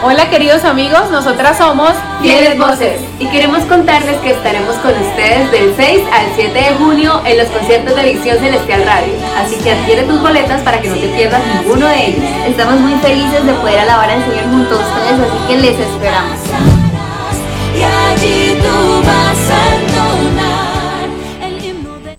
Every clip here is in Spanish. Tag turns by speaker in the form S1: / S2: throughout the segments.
S1: Hola queridos amigos, nosotras somos
S2: Fieles Voces y queremos contarles que estaremos con ustedes del 6 al 7 de junio en los conciertos de Visión Celestial Radio. Así que adquiere tus boletas para que no te pierdas ninguno de ellos.
S3: Estamos muy felices de poder alabar al Señor junto a ustedes, así que les esperamos.
S4: Y allí tú vas a entonar el himno de...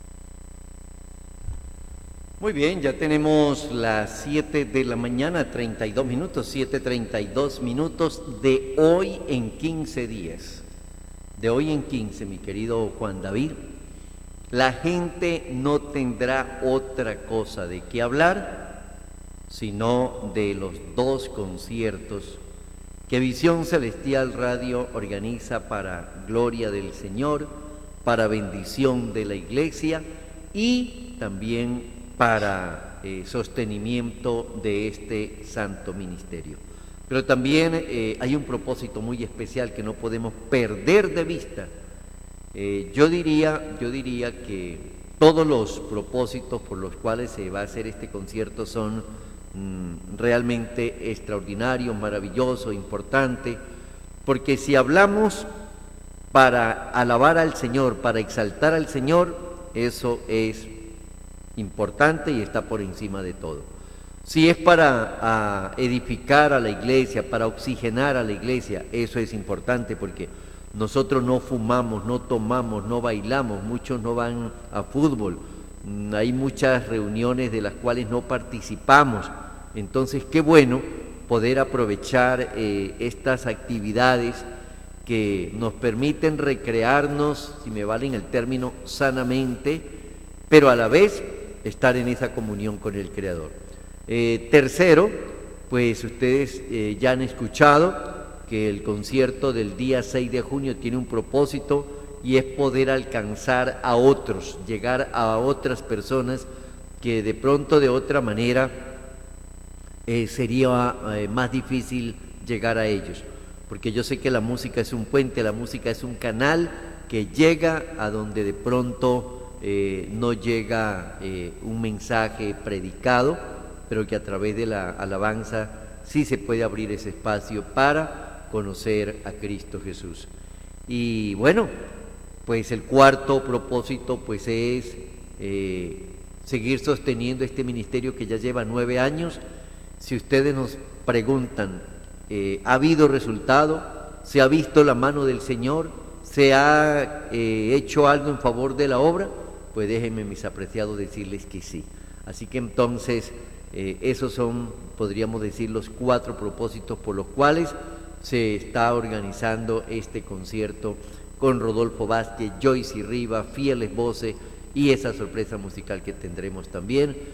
S5: Muy bien, ya tenemos las 7 de la mañana, 32 minutos, 7:32 minutos de hoy en 15 días. De hoy en 15, mi querido Juan David, la gente no tendrá otra cosa de qué hablar, sino de los dos conciertos que Visión Celestial Radio organiza para gloria del Señor, para bendición de la iglesia y también para sostenimiento de este santo ministerio. Pero también hay un propósito muy especial que no podemos perder de vista. Yo diría que todos los propósitos por los cuales se va a hacer este concierto son realmente extraordinarios, maravillosos, importantes, porque si hablamos para alabar al Señor, para exaltar al Señor, eso es importante y está por encima de todo. Si es para edificar a la iglesia, para oxigenar a la iglesia, eso es importante porque nosotros no fumamos, no tomamos, no bailamos, muchos no van a fútbol, hay muchas reuniones de las cuales no participamos. Entonces, qué bueno poder aprovechar estas actividades que nos permiten recrearnos, si me valen el término, sanamente, pero a la vez estar en esa comunión con el Creador. Tercero, pues ustedes ya han escuchado que el concierto del día 6 de junio tiene un propósito y es poder alcanzar a otros, llegar a otras personas que de pronto de otra manera sería más difícil llegar a ellos, porque yo sé que la música es un puente, la música es un canal que llega a donde de pronto no llega un mensaje predicado, pero que a través de la alabanza sí se puede abrir ese espacio para conocer a Cristo Jesús. Y bueno, pues el cuarto propósito pues es seguir sosteniendo este ministerio que ya lleva 9 años. Si ustedes nos preguntan, ¿ha habido resultado? ¿Se ha visto la mano del Señor? ¿Se ha hecho algo en favor de la obra? Pues déjenme, mis apreciados, decirles que sí. Así que entonces, esos son, podríamos decir, los 4 propósitos por los cuales se está organizando este concierto con Rodolfo Vázquez, Joyce Riva, Fieles Voces y esa sorpresa musical que tendremos también